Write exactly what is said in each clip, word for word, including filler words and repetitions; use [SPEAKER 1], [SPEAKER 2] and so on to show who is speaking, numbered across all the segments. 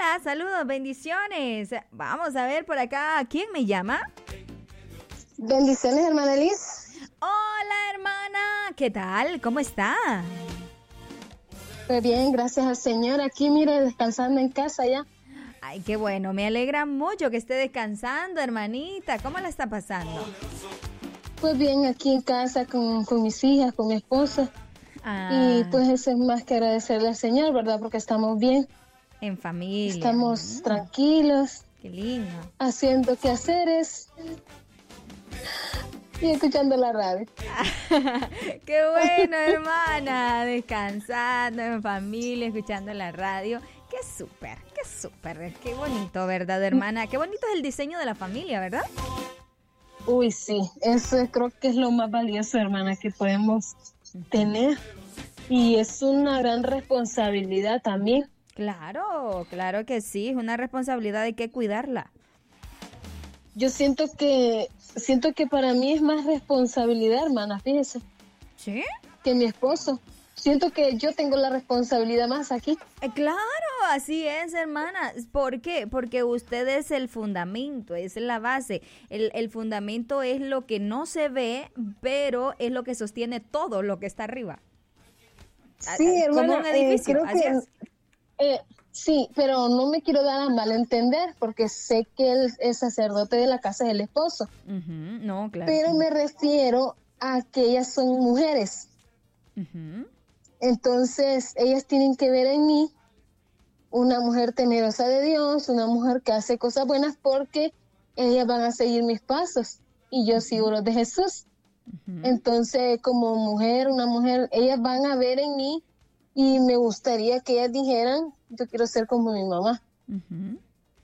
[SPEAKER 1] Hola, saludos, bendiciones. Vamos a ver por acá, ¿quién me llama?
[SPEAKER 2] Bendiciones, hermana Liz.
[SPEAKER 1] Hola, hermana, ¿qué tal? ¿Cómo está?
[SPEAKER 2] Pues bien, gracias al Señor. Aquí, mire, descansando en casa ya.
[SPEAKER 1] Ay, qué bueno, me alegra mucho que esté descansando, hermanita. ¿Cómo la está pasando?
[SPEAKER 2] Pues bien, aquí en casa con, con mis hijas, con mi esposa.
[SPEAKER 1] Ah,
[SPEAKER 2] Y pues eso es más que agradecerle al Señor, ¿verdad? Porque estamos bien,
[SPEAKER 1] en familia.
[SPEAKER 2] estamos
[SPEAKER 1] Mm,
[SPEAKER 2] tranquilos,
[SPEAKER 1] qué lindo.
[SPEAKER 2] haciendo quehaceres y escuchando la radio.
[SPEAKER 1] Qué bueno, hermana, descansando en familia, escuchando la radio. Qué súper, qué súper, qué bonito, ¿verdad, hermana? Qué bonito es el diseño de la familia, ¿verdad?
[SPEAKER 2] Uy, sí, eso creo que es lo más valioso, hermana, que podemos tener. Y es una gran responsabilidad también.
[SPEAKER 1] Claro, claro que sí, es una responsabilidad, hay que cuidarla.
[SPEAKER 2] Yo siento que, siento que para mí es más responsabilidad, hermana, fíjese,
[SPEAKER 1] ¿Sí?
[SPEAKER 2] que mi esposo. Siento que yo tengo la responsabilidad más aquí.
[SPEAKER 1] Eh, Claro, así es, hermana. ¿Por qué? Porque usted es el fundamento, es la base. El, el fundamento es lo que no se ve, pero es lo que sostiene todo lo que está arriba. A-
[SPEAKER 2] Sí,
[SPEAKER 1] a- Como
[SPEAKER 2] hermana,
[SPEAKER 1] un
[SPEAKER 2] eh,
[SPEAKER 1] edificio,
[SPEAKER 2] creo
[SPEAKER 1] así
[SPEAKER 2] que
[SPEAKER 1] es.
[SPEAKER 2] eh, sí, pero no me quiero dar a malentender porque sé que el, el sacerdote de la casa es el esposo,
[SPEAKER 1] Ujú, no, claro.
[SPEAKER 2] pero me refiero a que ellas son mujeres.
[SPEAKER 1] Ujú,
[SPEAKER 2] Entonces, ellas tienen que ver en mí una mujer temerosa de Dios, una mujer que hace cosas buenas porque ellas van a seguir mis pasos y yo sigo los de Jesús.
[SPEAKER 1] ujú.
[SPEAKER 2] Entonces, como mujer, una mujer, ellas van a ver en mí y me gustaría que ellas dijeran, yo quiero ser como mi mamá.
[SPEAKER 1] Ujú.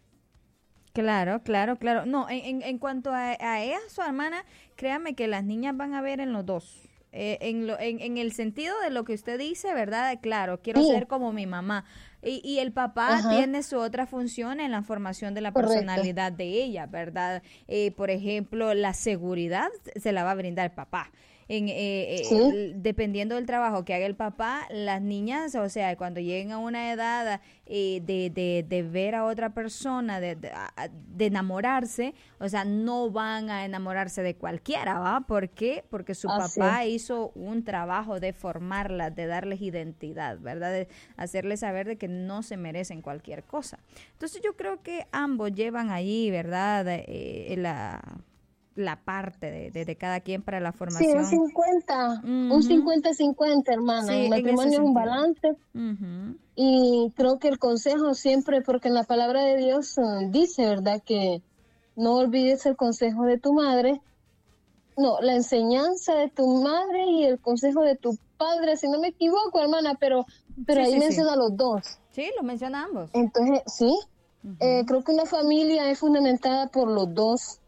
[SPEAKER 1] Claro, claro, claro. No, en, en, en cuanto a, a ella, su hermana, créame que las niñas van a ver en los dos. Eh, en, lo, en, en el sentido de lo que usted dice, ¿verdad? Claro, quiero
[SPEAKER 2] Sí,
[SPEAKER 1] ser como mi mamá. Y, y el papá
[SPEAKER 2] ajá,
[SPEAKER 1] tiene su otra función en la formación de la
[SPEAKER 2] correcto.
[SPEAKER 1] personalidad de ella, ¿verdad? Eh, por ejemplo, la seguridad se la va a brindar el papá. En, eh, eh,
[SPEAKER 2] Sí,
[SPEAKER 1] l- dependiendo del trabajo que haga el papá, las niñas, o sea, cuando lleguen a una edad eh, de, de, de ver a otra persona, de, de, a- de enamorarse, o sea, no van a enamorarse de cualquiera, ¿va? ¿Por qué? Porque su
[SPEAKER 2] así es.
[SPEAKER 1] papá hizo un trabajo de formarlas, de darles identidad, ¿verdad? De hacerles saber de que no se merecen cualquier cosa. Entonces yo creo que ambos llevan allí, ¿verdad? Eh, la, la parte de, de, de cada quien para la
[SPEAKER 2] Sí, un
[SPEAKER 1] formación.
[SPEAKER 2] cincuenta, un
[SPEAKER 1] Ujú.
[SPEAKER 2] cincuenta cincuenta, hermana.
[SPEAKER 1] Sí,
[SPEAKER 2] En
[SPEAKER 1] en ese
[SPEAKER 2] matrimonio es un
[SPEAKER 1] sentido.
[SPEAKER 2] balance
[SPEAKER 1] Ujú.
[SPEAKER 2] y creo que el consejo siempre, porque en la palabra de Dios eh, dice, ¿verdad? Que no olvides el consejo de tu madre. No, la enseñanza de tu madre y el consejo de tu padre, si no me equivoco, hermana, pero, pero
[SPEAKER 1] Sí,
[SPEAKER 2] ahí
[SPEAKER 1] sí, sí.
[SPEAKER 2] menciona los dos.
[SPEAKER 1] Sí, lo menciona ambos.
[SPEAKER 2] Entonces, sí, eh,
[SPEAKER 1] Ujú,
[SPEAKER 2] creo que una familia es fundamentada por los dos,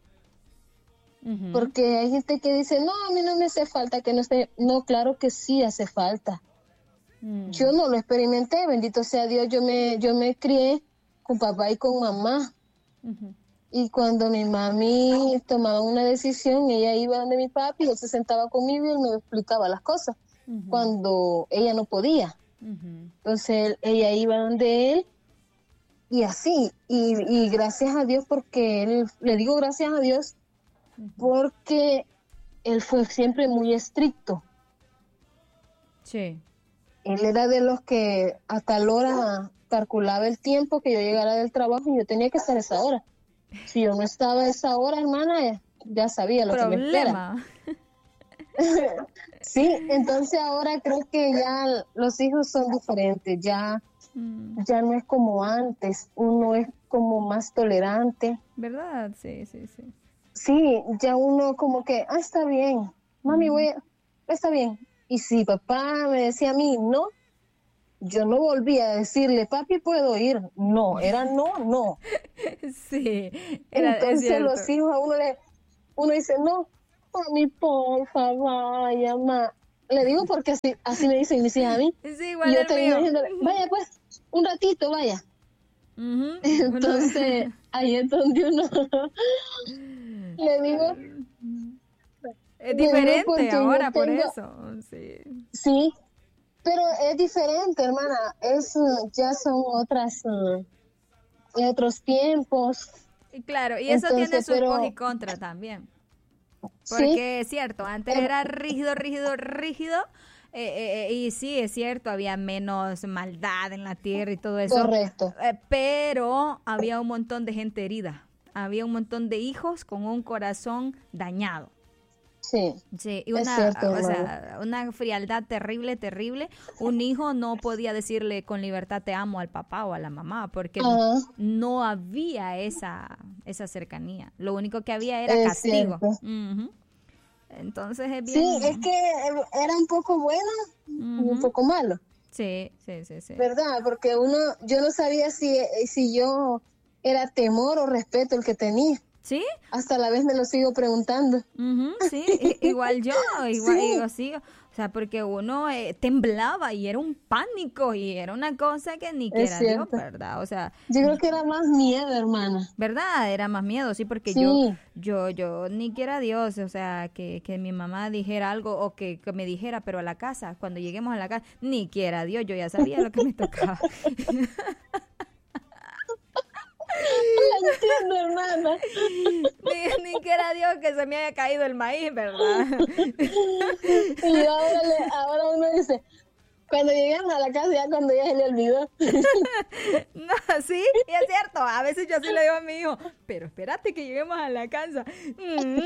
[SPEAKER 1] ujú,
[SPEAKER 2] porque hay gente que dice, no, a mí no me hace falta que no esté. No, claro que sí hace falta.
[SPEAKER 1] mm,
[SPEAKER 2] Yo no lo experimenté, bendito sea Dios, yo me, yo me crié con papá y con mamá.
[SPEAKER 1] ujú,
[SPEAKER 2] Y cuando mi mami tomaba una decisión, ella iba donde mi papi, él se sentaba conmigo y él me explicaba las cosas
[SPEAKER 1] ujú,
[SPEAKER 2] cuando ella no podía.
[SPEAKER 1] ujú,
[SPEAKER 2] Entonces él- ella iba donde él y así. Y, y gracias a Dios, porque él, le digo gracias a Dios,
[SPEAKER 1] ujú.
[SPEAKER 2] porque él fue siempre muy estricto.
[SPEAKER 1] Sí.
[SPEAKER 2] Él era de los que a tal hora calculaba el tiempo que yo llegara del trabajo y yo tenía que estar a esa hora. Si yo no estaba a esa hora, hermana, ya, ya sabía lo que me espera.
[SPEAKER 1] Problema.
[SPEAKER 2] Sí, entonces ahora creo que ya los hijos son diferentes, ya,
[SPEAKER 1] Mm,
[SPEAKER 2] ya no es como antes, uno es como más tolerante.
[SPEAKER 1] ¿verdad? Sí, sí, sí.
[SPEAKER 2] Sí, ya uno como que, ah, está bien, mami,
[SPEAKER 1] Ujú.
[SPEAKER 2] voy, a- está bien. Y si papá me decía a mí, no, yo no volvía a decirle, papi, puedo ir. No, era no, no.
[SPEAKER 1] Sí, era, es
[SPEAKER 2] Entonces
[SPEAKER 1] cierto.
[SPEAKER 2] los hijos a uno le, uno dice, no, mami, porfa, vaya, ma. Le digo porque así, así me dicen mis hijas a mí.
[SPEAKER 1] Sí,
[SPEAKER 2] Y
[SPEAKER 1] igual
[SPEAKER 2] yo
[SPEAKER 1] el
[SPEAKER 2] termino
[SPEAKER 1] mío.
[SPEAKER 2] diciéndole, vaya pues, un ratito, vaya.
[SPEAKER 1] Ujú. Uno-
[SPEAKER 2] Entonces, ahí es donde uno le digo,
[SPEAKER 1] Es
[SPEAKER 2] le digo
[SPEAKER 1] diferente
[SPEAKER 2] porque yo
[SPEAKER 1] ahora por
[SPEAKER 2] tengo,
[SPEAKER 1] eso. Sí.
[SPEAKER 2] sí, pero es diferente, hermana, es, eh, ya son otras, eh, y otros tiempos.
[SPEAKER 1] Y claro, y eso
[SPEAKER 2] Entonces,
[SPEAKER 1] tiene sus
[SPEAKER 2] pero-
[SPEAKER 1] pros y contras también.
[SPEAKER 2] Sí,
[SPEAKER 1] Porque es cierto, antes
[SPEAKER 2] pero-
[SPEAKER 1] era rígido, rígido, rígido. eh, eh, eh, y sí, es cierto, había menos maldad en la tierra y todo eso.
[SPEAKER 2] correcto.
[SPEAKER 1] eh, pero había un montón de gente herida. Había un montón de hijos con un corazón dañado.
[SPEAKER 2] Sí,
[SPEAKER 1] Sí, y
[SPEAKER 2] Es
[SPEAKER 1] una,
[SPEAKER 2] cierto,
[SPEAKER 1] o
[SPEAKER 2] hermano.
[SPEAKER 1] sea, una frialdad terrible, terrible. Un hijo no podía decirle con libertad te amo al papá o a la mamá porque
[SPEAKER 2] Ajá.
[SPEAKER 1] no había esa, esa cercanía. Lo único que había era
[SPEAKER 2] Es
[SPEAKER 1] castigo.
[SPEAKER 2] cierto.
[SPEAKER 1] Ujú. Entonces es bien.
[SPEAKER 2] Sí, es que era un poco bueno y un
[SPEAKER 1] Ujú.
[SPEAKER 2] poco malo,
[SPEAKER 1] Sí, sí, sí, sí.
[SPEAKER 2] ¿verdad? Porque uno, yo no sabía si, si yo era temor o respeto el que tenía.
[SPEAKER 1] ¿Sí?
[SPEAKER 2] Hasta la vez me lo sigo preguntando.
[SPEAKER 1] Ujú, sí, i- igual yo, igual
[SPEAKER 2] Sí.
[SPEAKER 1] digo, sí, o sea, porque uno eh, temblaba y era un pánico y era una cosa que ni
[SPEAKER 2] Es
[SPEAKER 1] quiera Dios,
[SPEAKER 2] cierto.
[SPEAKER 1] ¿verdad? O sea,
[SPEAKER 2] Yo creo que era más miedo, hermana.
[SPEAKER 1] ¿verdad? Era más miedo, sí, porque yo,
[SPEAKER 2] Sí,
[SPEAKER 1] yo, yo ni quiera Dios, o sea, que, que mi mamá dijera algo o que, que me dijera, pero a la casa, cuando lleguemos a la casa, ni quiera Dios, yo ya sabía lo que me tocaba.
[SPEAKER 2] la entiendo, hermana.
[SPEAKER 1] Ni, ni quiera Dios que se me haya caído el maíz, ¿verdad?
[SPEAKER 2] Y ahora, le- ahora uno dice, cuando lleguemos a la casa, ya cuando ya se le olvidó.
[SPEAKER 1] No, sí, y es cierto. A veces yo sí le digo a mi hijo, pero espérate que lleguemos a la casa. Mm,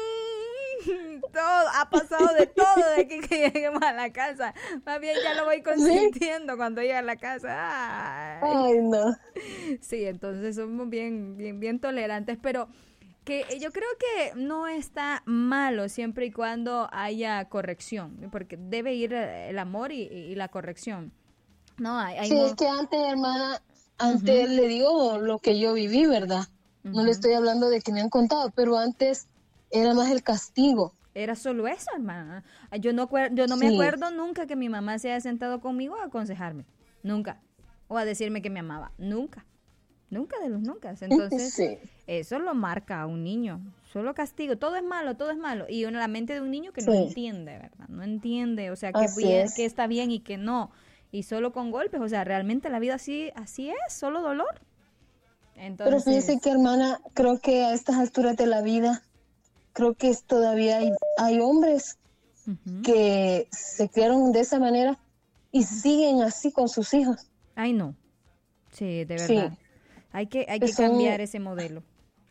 [SPEAKER 1] todo, ha pasado de todo de aquí que lleguemos a la casa. Más bien ya lo voy consintiendo cuando llegue a la casa. Ay.
[SPEAKER 2] Ay, no.
[SPEAKER 1] Sí, entonces somos bien, bien, bien tolerantes, pero que yo creo que no está malo siempre y cuando haya corrección, porque debe ir eh, el amor y, y la corrección. No, hay, hay
[SPEAKER 2] Sí,
[SPEAKER 1] mo-
[SPEAKER 2] es que antes, hermana, antes le digo lo que yo viví, ¿verdad? No le estoy hablando de que me han contado, pero antes era más el castigo.
[SPEAKER 1] Era solo eso, hermana. Yo no, acuer- yo no me
[SPEAKER 2] Sí.
[SPEAKER 1] acuerdo nunca que mi mamá se haya sentado conmigo a aconsejarme. Nunca. O a decirme que me amaba. Nunca. Nunca de los nunca. Entonces,
[SPEAKER 2] Sí.
[SPEAKER 1] eso lo marca a un niño. Solo castigo. Todo es malo, todo es malo. Y en la mente de un niño que no
[SPEAKER 2] Sí.
[SPEAKER 1] entiende, ¿verdad? No entiende, o sea, que,
[SPEAKER 2] Así
[SPEAKER 1] bien,
[SPEAKER 2] es.
[SPEAKER 1] que está bien y que no. Y solo con golpes. O sea, realmente la vida así, así es, solo dolor.
[SPEAKER 2] Pero
[SPEAKER 1] Entonces,
[SPEAKER 2] fíjese que, hermana, creo que a estas alturas de la vida, creo que es- todavía hay, hay hombres
[SPEAKER 1] ujú.
[SPEAKER 2] que se criaron de esa manera y siguen así con sus hijos.
[SPEAKER 1] Ay, no. Sí, de
[SPEAKER 2] Sí.
[SPEAKER 1] verdad. Hay que, hay que
[SPEAKER 2] Que son-
[SPEAKER 1] cambiar ese modelo.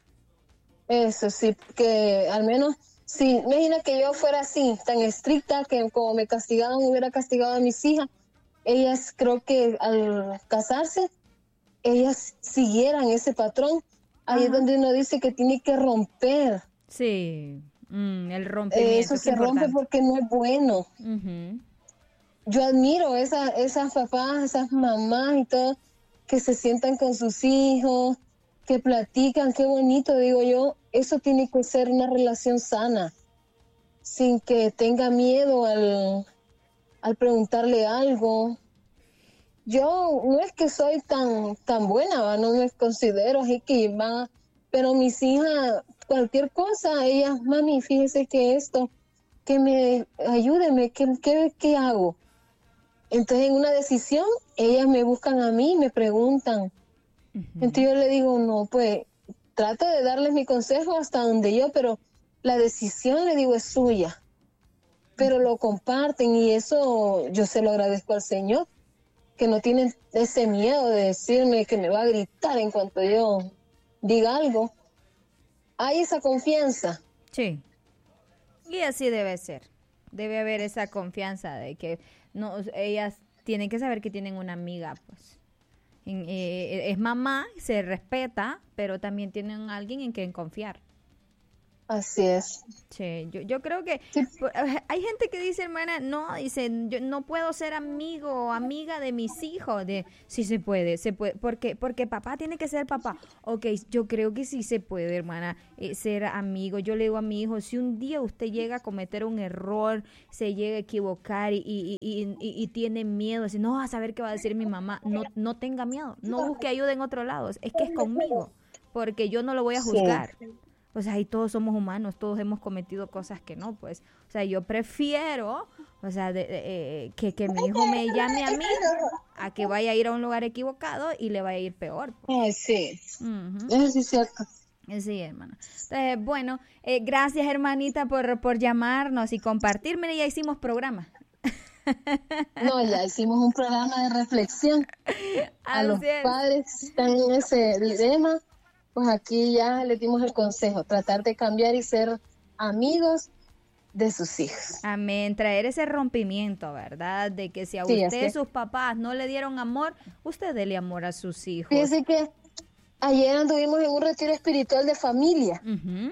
[SPEAKER 2] Eso sí, que al menos, sí, imagina que yo fuera así, tan estricta, que como me castigaban, hubiera castigado a mis hijas. Ellas creo que al casarse, ellas siguieran ese patrón. Ahí es
[SPEAKER 1] Ajá.
[SPEAKER 2] donde uno dice que tiene que romper.
[SPEAKER 1] Sí, mm, el
[SPEAKER 2] Eh,
[SPEAKER 1] rompimiento.
[SPEAKER 2] eso
[SPEAKER 1] qué
[SPEAKER 2] se rompe
[SPEAKER 1] importante.
[SPEAKER 2] porque no es bueno.
[SPEAKER 1] Ujú.
[SPEAKER 2] Yo admiro esa, esas papás, esas mamás y todo, que se sientan con sus hijos, que platican, qué bonito, digo yo. Eso tiene que ser una relación sana, sin que tenga miedo al, al preguntarle algo. Yo no es que soy tan, tan buena, ¿va? No me considero así que va, pero mis hijas, cualquier cosa, ellas, mami, fíjese que esto, que me, ayúdeme, ¿qué, qué, qué hago? Entonces, en una decisión, ellas me buscan a mí, me preguntan. Entonces yo le digo, no, pues trato de darles mi consejo hasta donde yo, pero la decisión, le digo, es suya. Pero lo comparten y eso yo se lo agradezco al Señor, que no tienen ese miedo de decirme que me va a gritar en cuanto yo diga algo. Hay esa confianza.
[SPEAKER 1] Sí. Y así debe ser. Debe haber esa confianza de que no, ellas tienen que saber que tienen una amiga, pues. En- eh, es mamá, se respeta, pero también tienen alguien en quien confiar.
[SPEAKER 2] Así es.
[SPEAKER 1] Sí, yo, yo creo que
[SPEAKER 2] Sí.
[SPEAKER 1] pues, eh, hay gente que dice, hermana, no, dice, yo no puedo ser amigo o amiga de mis hijos. De, sí se puede, se puede, porque, porque papá tiene que ser papá. Ok, yo creo que sí se puede, hermana, eh, ser amigo. Yo le digo a mi hijo, si un día usted llega a cometer un error, se llega a equivocar y, y, y, y, y tiene miedo, dice, no, a saber qué va a decir mi mamá, no, no tenga miedo, no busque ayuda en otro lado, es que es conmigo, porque yo no lo voy a
[SPEAKER 2] Sí.
[SPEAKER 1] juzgar. o sea, y todos somos humanos, todos hemos cometido cosas que no, pues, o sea, yo prefiero, o sea, de, de, eh, que, que mi hijo me llame a mí a que vaya a ir a un lugar equivocado y le vaya a ir peor. Pues.
[SPEAKER 2] Ay, sí,
[SPEAKER 1] Uh-huh.
[SPEAKER 2] eso sí es cierto.
[SPEAKER 1] Sí, hermana. Entonces, bueno, eh, gracias, hermanita, por, por llamarnos y compartir. Mire, ya hicimos programa.
[SPEAKER 2] No, ya hicimos un programa de reflexión. A los
[SPEAKER 1] Así es.
[SPEAKER 2] padres que están en ese dilema, pues aquí ya les dimos el consejo, tratar de cambiar y ser amigos de sus hijos.
[SPEAKER 1] Amén. Traer ese rompimiento, ¿verdad? De que si a
[SPEAKER 2] Sí,
[SPEAKER 1] usted,
[SPEAKER 2] así.
[SPEAKER 1] sus papás, no le dieron amor, usted dele amor a sus hijos.
[SPEAKER 2] Fíjese que ayer anduvimos en un retiro espiritual de familia
[SPEAKER 1] Ujú.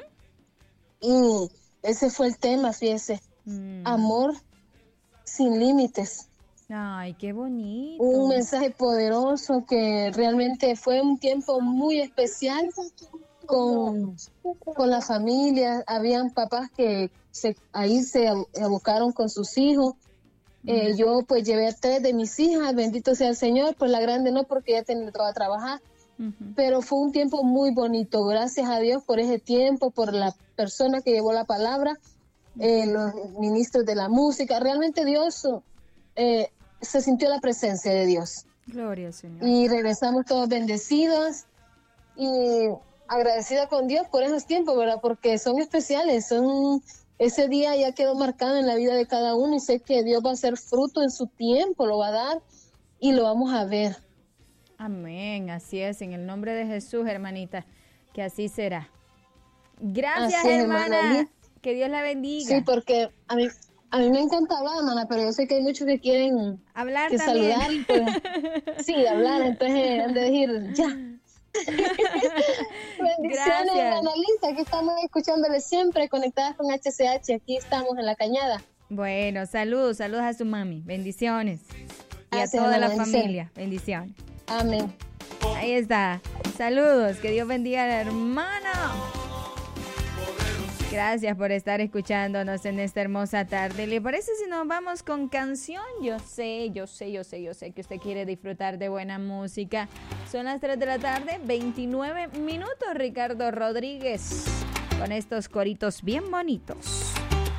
[SPEAKER 2] y ese fue el tema, fíjese,
[SPEAKER 1] Mm.
[SPEAKER 2] amor sin límites.
[SPEAKER 1] Ay, qué bonito.
[SPEAKER 2] Un mensaje poderoso que realmente fue un tiempo muy especial con, con la familia. Habían papás que se, ahí se abocaron con sus hijos. Eh, yo pues llevé a tres de mis hijas, bendito sea el Señor, pues la grande no porque ya tenía que trabajar,
[SPEAKER 1] Ujú.
[SPEAKER 2] pero fue un tiempo muy bonito. Gracias a Dios por ese tiempo, por la persona que llevó la palabra, eh, los ministros de la música. Realmente Dios, eh, se sintió la presencia de Dios.
[SPEAKER 1] Gloria al Señor.
[SPEAKER 2] Y regresamos todos bendecidos y agradecida con Dios por esos tiempos, ¿verdad? Porque son especiales, son ese día ya quedó marcado en la vida de cada uno y sé que Dios va a hacer fruto en su tiempo, lo va a dar y lo vamos a ver.
[SPEAKER 1] Amén, así es, en el nombre de Jesús, hermanita, que así será. Gracias,
[SPEAKER 2] Así es,
[SPEAKER 1] hermana,
[SPEAKER 2] hermana.
[SPEAKER 1] que Dios la bendiga.
[SPEAKER 2] Sí, porque a mí, a mí me encanta hablar, hermana, pero yo sé que hay muchos que quieren
[SPEAKER 1] Hablar
[SPEAKER 2] que
[SPEAKER 1] también.
[SPEAKER 2] saludar y pues, sí, hablar, entonces han de decir, ya. Bendiciones,
[SPEAKER 1] Gracias.
[SPEAKER 2] hermana Lisa, aquí estamos escuchándole siempre, conectadas con H C H, aquí estamos en la cañada.
[SPEAKER 1] Bueno, saludos, saludos a su mami, bendiciones. Y a
[SPEAKER 2] Gracias,
[SPEAKER 1] toda la
[SPEAKER 2] hermana, bendiciones.
[SPEAKER 1] familia, bendiciones.
[SPEAKER 2] Amén.
[SPEAKER 1] Ahí está, saludos, que Dios bendiga a la hermana. Gracias por estar escuchándonos en esta hermosa tarde. ¿Le parece si nos vamos con canción? Yo sé, yo sé, yo sé, yo sé que usted quiere disfrutar de buena música. Son las tres de la tarde, veintinueve minutos. Ricardo Rodríguez con estos coritos bien bonitos.